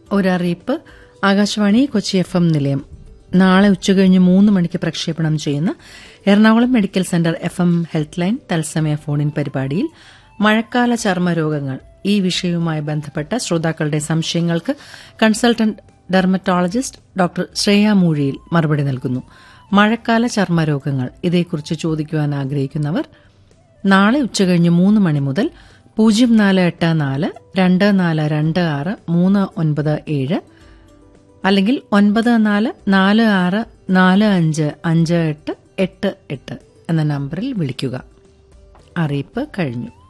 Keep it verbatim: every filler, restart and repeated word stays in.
ഒരറിയിപ്പ്. Akashvani Kochi F M നിലയം നാളെ ഉച്ചകഴിഞ്ഞ് മൂന്ന് മണിക്ക് പ്രക്ഷേപണം ചെയ്യുന്ന Ernakulam medical centre F M health line തത്സമയ ഫോണിൻ പരിപാടിയിൽ മഴക്കാല ചർമ്മരോഗങ്ങൾ ഈ വിഷയവുമായി ബന്ധപ്പെട്ട ശ്രോതാക്കളുടെ സംശയങ്ങൾക്ക് കൺസൾട്ടന്റ് ഡെർമറ്റോളജിസ്റ്റ് ഡോക്ടർ ശ്രേയ മൂഴിയിൽ മറുപടി നൽകുന്നു. മഴക്കാല ചർമ്മരോഗങ്ങൾ ഇതേക്കുറിച്ച് ചോദിക്കുവാൻ ആഗ്രഹിക്കുന്നവർ നാളെ ഉച്ചകഴിഞ്ഞ് മൂന്ന് മണി മുതൽ പൂജ്യം നാല് എട്ട് നാല് രണ്ട് നാല് രണ്ട് ആറ് മൂന്ന് ഒൻപത് ഏഴ് അല്ലെങ്കിൽ ഒൻപത് നാല് നാല് ആറ് നാല് അഞ്ച് അഞ്ച് എട്ട് എട്ട് എട്ട് എന്ന നമ്പറിൽ വിളിക്കുക. അറിയിപ്പ് കഴിഞ്ഞു.